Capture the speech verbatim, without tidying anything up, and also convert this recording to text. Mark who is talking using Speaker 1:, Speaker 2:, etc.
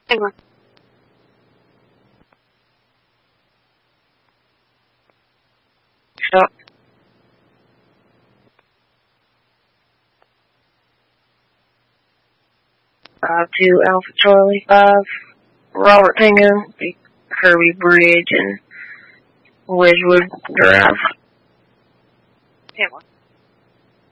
Speaker 1: Hang on. Stop. Five two Alpha Charlie five. Robert Tango, Kirby Bridge, and Wedgewood Drive. Hang on.